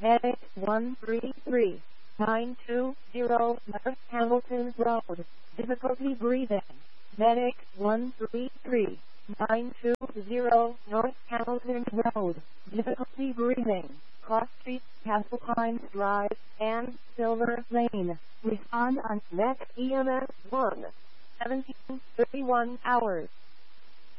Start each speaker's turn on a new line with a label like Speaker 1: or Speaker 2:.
Speaker 1: Medic 133-920 North Hamilton Road. Difficulty breathing. Medic 133-920 North Hamilton Road. Difficulty breathing. Cross Street, Castle Pines Drive, and Silver Lane. Respond on Net EMS 1. 17:31 hours.